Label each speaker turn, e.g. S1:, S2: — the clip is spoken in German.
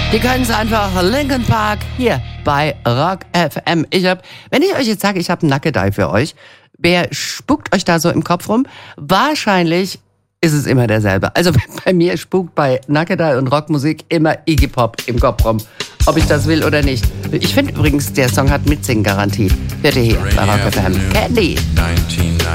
S1: Die können es einfach Linkin Park hier bei Rock FM. Wenn ich euch jetzt sage, ich habe einen Nackedei für euch, wer spukt euch da so im Kopf rum? Wahrscheinlich ist es immer derselbe. Also bei mir spukt bei Nackedei und Rockmusik immer Iggy Pop im Kopf rum. Ob ich das will oder nicht. Ich finde übrigens, der Song hat Mitsingen-Garantie. Hört ihr hier bei Rock FM. Candy.
S2: 1990.